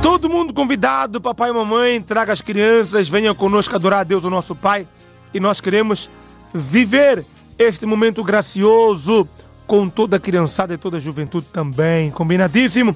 Todo mundo convidado, papai e mamãe, traga as crianças, venham conosco adorar a Deus, o nosso Pai. E nós queremos viver este momento gracioso com toda a criançada e toda a juventude também. Combinadíssimo?